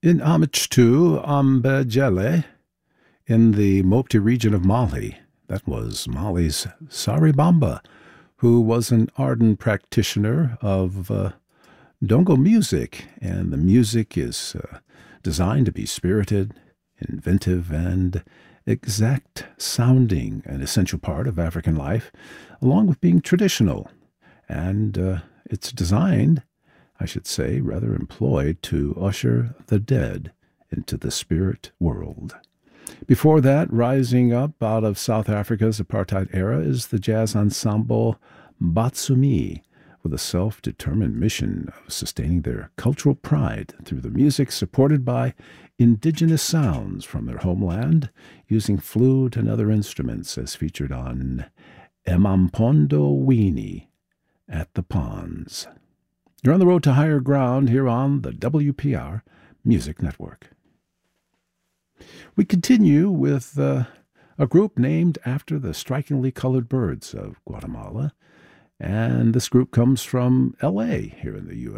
In homage to Ambejele in the Mopti region of Mali. That was Mali's Saribamba, who was an ardent practitioner of Dongo music, and the music is designed to be spirited, inventive, and exact sounding, an essential part of African life, along with being traditional. And it's designed, I should say, rather employed to usher the dead into the spirit world. Before that, rising up out of South Africa's apartheid era is the jazz ensemble Batsumi, with a self-determined mission of sustaining their cultural pride through the music supported by indigenous sounds from their homeland, using flute and other instruments as featured on Emampondo Weenie at the Ponds. You're on the road to higher ground here on the WPR Music Network. We continue with a group named after the strikingly colored birds of Guatemala, and this group comes from L.A. here in the U.S.